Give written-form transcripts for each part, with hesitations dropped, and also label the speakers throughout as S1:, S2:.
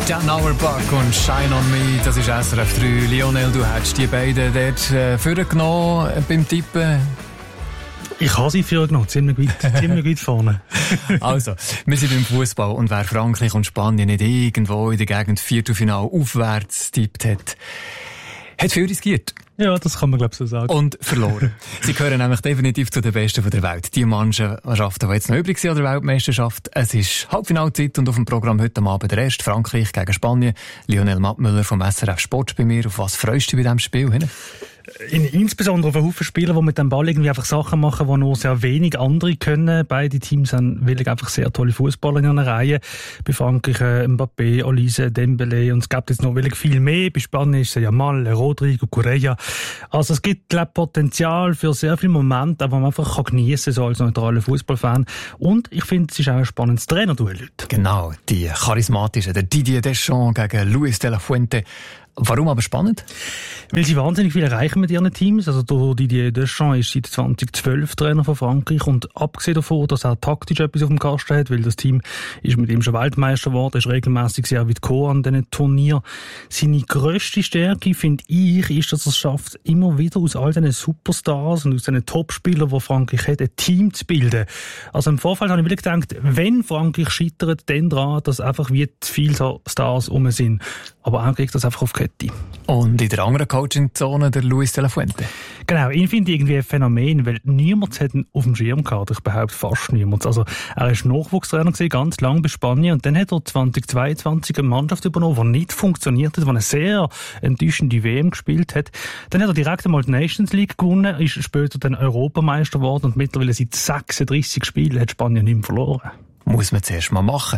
S1: Jan Auerbach und Shine on Me, das ist SRF 3. Lionel, du hättest die beiden dort vorgenommen beim Tippen.
S2: Ich habe sie vorgenommen, ziemlich weit vorne.
S1: Also, wir sind beim Fußball und wer Frankreich und Spanien nicht irgendwo in der Gegend Viertelfinale aufwärts tippt hat viel riskiert.
S2: Ja, das kann man, glaube ich, so sagen.
S1: Und verloren. Sie gehören nämlich definitiv zu den Besten der Welt. Die Mannschaften, die jetzt noch übrig sind an der Weltmeisterschaft. Es ist Halbfinalzeit und auf dem Programm heute Abend der erste Frankreich gegen Spanien. Lionel Mattmüller vom SRF Sport bei mir. Auf was freust du bei diesem Spiel hin?
S2: Insbesondere auf einen Haufen Spieler, die mit dem Ball irgendwie einfach Sachen machen, die nur sehr wenig andere können. Beide Teams haben wirklich einfach sehr tolle Fußballer in einer Reihe. Bei Frankreich Mbappé, Olise, Dembélé und es gibt jetzt noch wirklich viel mehr. Bei Spanien ist es Yamal, Rodrigo, Correa. Also es gibt, glaube ich, Potenzial für sehr viele Momente, die man einfach geniessen kann, so als neutraler Fußballfan. Und ich finde, es ist auch ein spannendes Trainerduell heute.
S1: Genau, die charismatischen, der Didier Deschamps gegen Luis de la Fuente. Warum aber spannend?
S2: Weil sie wahnsinnig viel erreichen mit ihren Teams. Also der Didier Deschamps ist seit 2012 Trainer von Frankreich und abgesehen davon, dass er taktisch etwas auf dem Kasten hat, weil das Team ist mit ihm schon Weltmeister geworden, ist regelmäßig sehr weit gekommen an diesen Turnieren. Seine grösste Stärke, finde ich, ist, dass er es schafft, immer wieder aus all diesen Superstars und aus diesen Topspielern, die Frankreich hat, ein Team zu bilden. Also im Vorfeld habe ich wirklich gedacht, wenn Frankreich scheitert, dann daran, dass einfach wie zu viele Stars rum sind. Aber auch kriegt das einfach auf Kette.
S1: Und in der anderen Coaching-Zone der Luis de la Fuente.
S2: Genau, ihn finde ich irgendwie ein Phänomen, weil niemand hat ihn auf dem Schirm gehabt. Ich behaupte fast niemand. Also, er ist Nachwuchstrainer gewesen, ganz lange bei Spanien. Und dann hat er 2022 eine Mannschaft übernommen, die nicht funktioniert hat, die eine sehr enttäuschende WM gespielt hat. Dann hat er direkt einmal die Nations League gewonnen, ist später dann Europameister geworden und mittlerweile seit 36 Spielen hat Spanien nicht mehr verloren.
S1: Muss man zuerst mal machen.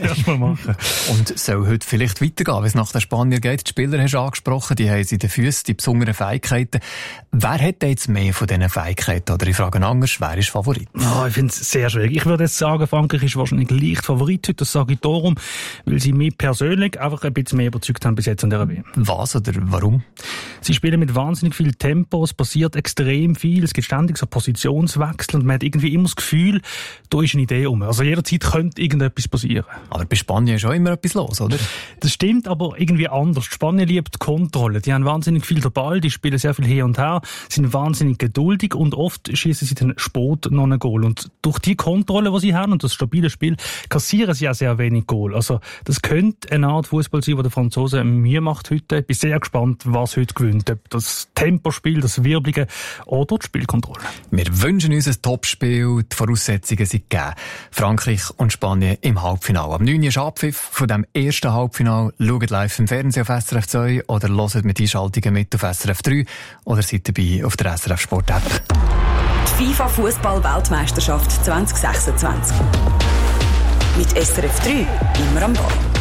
S1: Und soll heute vielleicht weitergehen, wenn es nach den Spaniern geht. Die Spieler hast du angesprochen, die haben in den Füßen die besonderen Fähigkeiten. Wer hat jetzt mehr von diesen Fähigkeiten? Oder ich frage anders, wer ist Favorit?
S2: Oh, ich finde es sehr schwierig. Ich würde jetzt sagen, Frankreich ist wahrscheinlich leicht Favorit heute. Das sage ich darum, weil sie mich persönlich einfach ein bisschen mehr überzeugt haben bis jetzt an der WM.
S1: Was oder warum?
S2: Sie spielen mit wahnsinnig viel Tempo, es passiert extrem viel, es gibt ständig so Positionswechsel und man hat irgendwie immer das Gefühl, da ist eine Idee um. Also jederzeit könnte irgendetwas passieren.
S1: Aber bei Spanien ist auch immer etwas los, oder?
S2: Das stimmt, aber irgendwie anders. Spanien liebt die Kontrolle. Die haben wahnsinnig viel den Ball, die spielen sehr viel her und her, sind wahnsinnig geduldig und oft schießen sie dann spät noch ein Goal. Und durch die Kontrolle, die sie haben und das stabile Spiel, kassieren sie auch sehr wenig Goal. Also das könnte eine Art Fußball sein, die der Franzose mir macht heute. Ich bin sehr gespannt, was heute gewinnt. Ob das Tempospiel, das Wirbelige oder die Spielkontrolle.
S1: Wir wünschen uns ein Topspiel. Die Voraussetzungen sind gegeben. Frankreich und Spanien im Halbfinale. Am 9. ist Abpfiff von dem ersten Halbfinale. Schaut live im Fernsehen auf SRF 2 oder hört mit Einschaltungen mit auf SRF 3 oder seid dabei auf der SRF Sport App.
S3: Die FIFA-Fußball-Weltmeisterschaft 2026. Mit SRF 3 immer am Ball.